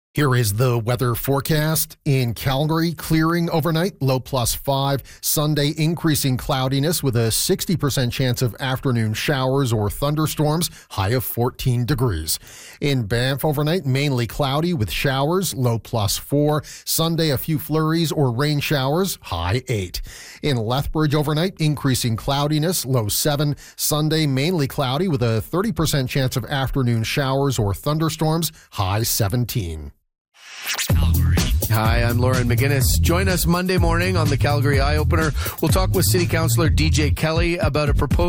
Here is the weather forecast. In Calgary, clearing overnight, low +5. Sunday, increasing cloudiness with a 60% chance of afternoon showers or thunderstorms, high of 14 degrees. In Banff overnight, mainly cloudy with showers, low +4. Sunday, a few flurries or rain showers, high 8. In Lethbridge overnight, increasing cloudiness, low 7. Sunday, mainly cloudy with a 30% chance of afternoon showers or thunderstorms, high 17. Hi, I'm Lauren McGinnis. Join us Monday morning on the Calgary Eye Opener. We'll talk with City Councillor DJ Kelly about a proposed